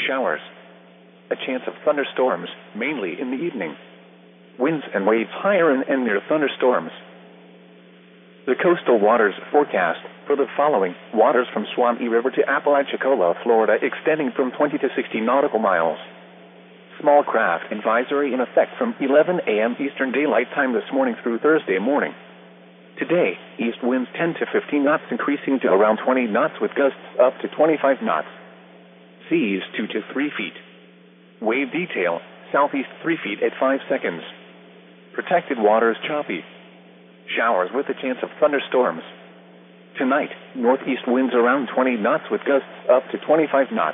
Showers. A chance of thunderstorms, mainly in the evening. Winds and waves higher and near thunderstorms. The coastal waters forecast for the following: waters from Suwannee River to Apalachicola, Florida, extending from 20 to 60 nautical miles. Small craft advisory in effect from 11 a.m. Eastern Daylight Time this morning through Thursday morning. Today, east winds 10 to 15 knots, increasing to around 20 knots with gusts up to 25 knots. Seas 2 to 3 feet. Wave detail, southeast 3 feet at 5 seconds. Protected waters choppy. Showers with a chance of thunderstorms. Tonight, northeast winds around 20 knots with gusts up to 25 knots.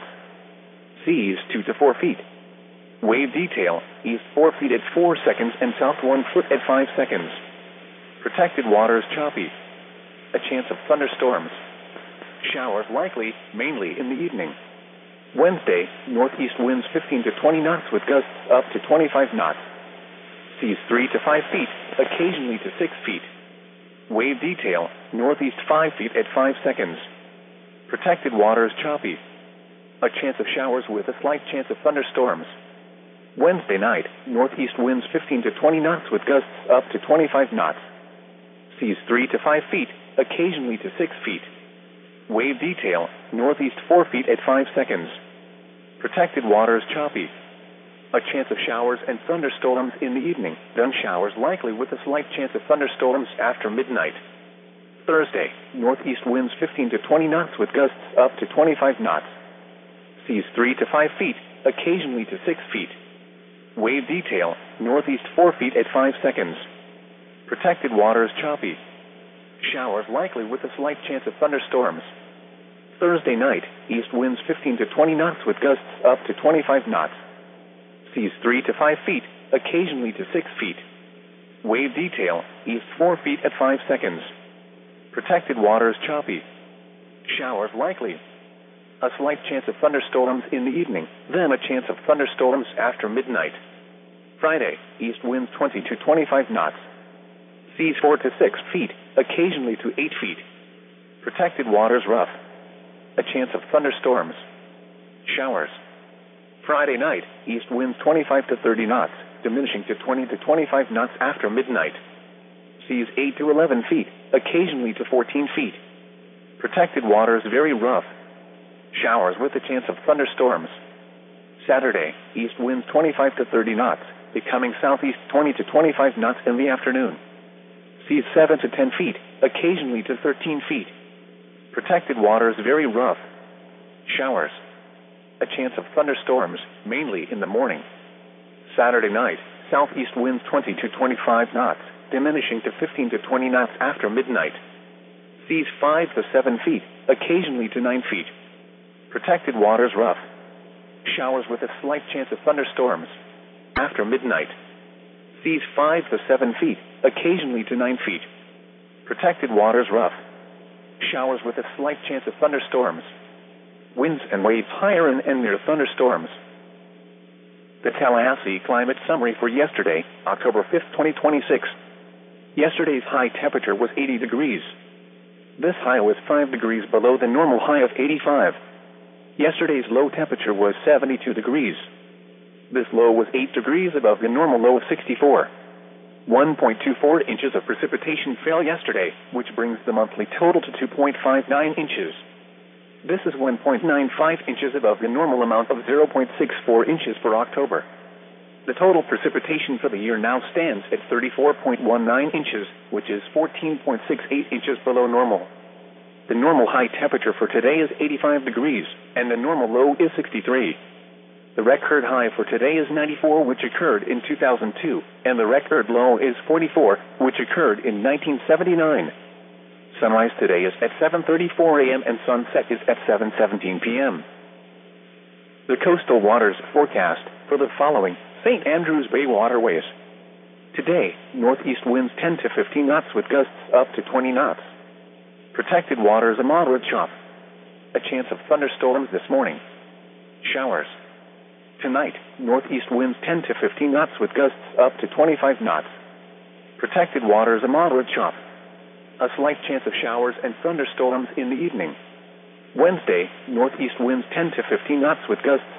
Seas 2 to 4 feet. Wave detail, east 4 feet at 4 seconds and south 1 foot at 5 seconds. Protected waters choppy. A chance of thunderstorms. Showers likely, mainly in the evening. Wednesday, northeast winds 15 to 20 knots with gusts up to 25 knots. Seas 3 to 5 feet, occasionally to 6 feet. Wave detail, northeast 5 feet at 5 seconds. Protected waters choppy. A chance of showers with a slight chance of thunderstorms. Wednesday night, northeast winds 15 to 20 knots with gusts up to 25 knots. Seas 3 to 5 feet, occasionally to 6 feet. Wave detail, northeast 4 feet at 5 seconds. Protected waters choppy. A chance of showers and thunderstorms in the evening, then showers likely with a slight chance of thunderstorms after midnight. Thursday, northeast winds 15 to 20 knots with gusts up to 25 knots. Seas 3 to 5 feet, occasionally to 6 feet. Wave detail, northeast 4 feet at 5 seconds. Protected waters choppy. Showers likely with a slight chance of thunderstorms. Thursday night, east winds 15 to 20 knots with gusts up to 25 knots. Seas 3 to 5 feet, occasionally to 6 feet. Wave detail, east 4 feet at 5 seconds. Protected waters choppy. Showers likely. A slight chance of thunderstorms in the evening, then a chance of thunderstorms after midnight. Friday, east winds 20 to 25 knots. Seas 4 to 6 feet, occasionally to 8 feet. Protected waters rough. A chance of thunderstorms. Showers. Friday night, east winds 25 to 30 knots, diminishing to 20 to 25 knots after midnight. Seas 8 to 11 feet, occasionally to 14 feet. Protected waters very rough. Showers with a chance of thunderstorms. Saturday, east winds 25 to 30 knots, becoming southeast 20 to 25 knots in the afternoon. Seas 7 to 10 feet, occasionally to 13 feet. Protected waters very rough. Showers. A chance of thunderstorms, mainly in the morning. Saturday night, southeast winds 20 to 25 knots, diminishing to 15 to 20 knots after midnight. Seas 5 to 7 feet, occasionally to 9 feet. Protected waters rough. Showers with a slight chance of thunderstorms. After midnight. Seas 5 to 7 feet, occasionally to 9 feet. Protected waters rough. Showers with a slight chance of thunderstorms. Winds and waves higher and near thunderstorms. The Tallahassee climate summary for yesterday, October 5th, 2026. Yesterday's high temperature was 80 degrees. This high was 5 degrees below the normal high of 85. Yesterday's low temperature was 72 degrees. This low was 8 degrees above the normal low of 64. 1.24 inches of precipitation fell yesterday, which brings the monthly total to 2.59 inches. This is 1.95 inches above the normal amount of 0.64 inches for October. The total precipitation for the year now stands at 34.19 inches, which is 14.68 inches below normal. The normal high temperature for today is 85 degrees, and the normal low is 63. The record high for today is 94, which occurred in 2002, and the record low is 44, which occurred in 1979. Sunrise today is at 7:34 a.m. and sunset is at 7:17 p.m. The coastal waters forecast for the following: St. Andrews Bay waterways. Today, northeast winds 10 to 15 knots with gusts up to 20 knots. Protected waters a moderate chop. A chance of thunderstorms this morning. Showers. Tonight, northeast winds 10 to 15 knots with gusts up to 25 knots. Protected waters a moderate chop. A slight chance of showers and thunderstorms in the evening. Wednesday, northeast winds 10 to 15 knots with gusts